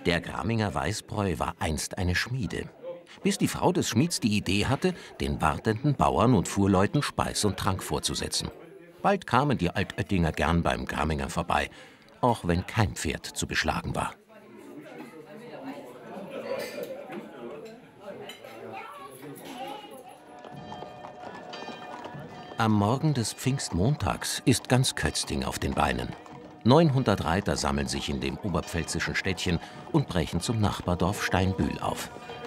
Der Graminger Weißbräu war einst eine Schmiede. Bis die Frau des Schmieds die Idee hatte, den wartenden Bauern und Fuhrleuten Speis und Trank vorzusetzen. Bald kamen die Altöttinger gern beim Graminger vorbei, auch wenn kein Pferd zu beschlagen war. Am Morgen des Pfingstmontags ist ganz Kötzting auf den Beinen. 900 Reiter sammeln sich in dem oberpfälzischen Städtchen und brechen zum Nachbardorf Steinbühl auf.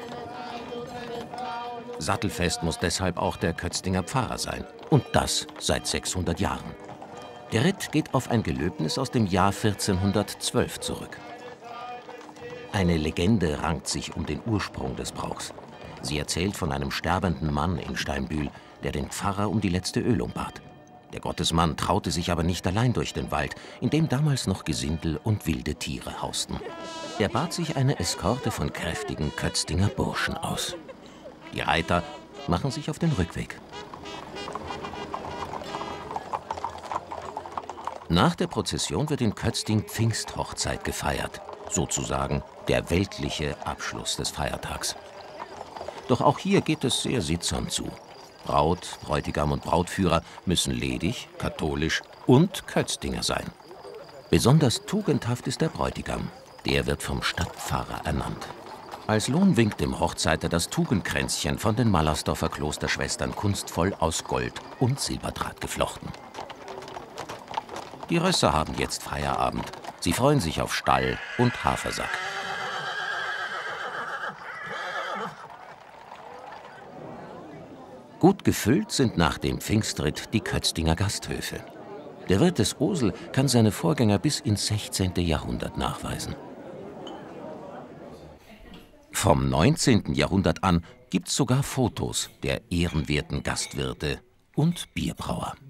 Sattelfest muss deshalb auch der Kötztinger Pfarrer sein. Und das seit 600 Jahren. Der Ritt geht auf ein Gelöbnis aus dem Jahr 1412 zurück. Eine Legende rankt sich um den Ursprung des Brauchs. Sie erzählt von einem sterbenden Mann in Steinbühl, der den Pfarrer um die letzte Ölung bat. Der Gottesmann traute sich aber nicht allein durch den Wald, in dem damals noch Gesindel und wilde Tiere hausten. Er bat sich eine Eskorte von kräftigen Kötztinger Burschen aus. Die Reiter machen sich auf den Rückweg. Nach der Prozession wird in Kötzting Pfingsthochzeit gefeiert, sozusagen der weltliche Abschluss des Feiertags. Doch auch hier geht es sehr sittsam zu. Braut, Bräutigam und Brautführer müssen ledig, katholisch und Kötztinger sein. Besonders tugendhaft ist der Bräutigam. Der wird vom Stadtpfarrer ernannt. Als Lohn winkt dem Hochzeiter das Tugendkränzchen von den Mallersdorfer Klosterschwestern kunstvoll aus Gold und Silberdraht geflochten. Die Rösser haben jetzt Feierabend. Sie freuen sich auf Stall und Hafersack. Gut gefüllt sind nach dem Pfingstritt die Kötztinger Gasthöfe. Der Wirt des Osel kann seine Vorgänger bis ins 16. Jahrhundert nachweisen. Vom 19. Jahrhundert an gibt's sogar Fotos der ehrenwerten Gastwirte und Bierbrauer.